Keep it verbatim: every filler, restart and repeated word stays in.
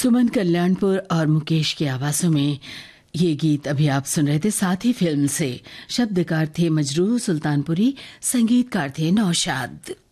सुमन कल्याणपुर और मुकेश की आवाजों में ये गीत अभी आप सुन रहे थे साथी फिल्म से। शब्दकार थे मजरूह सुल्तानपुरी, संगीतकार थे नौशाद।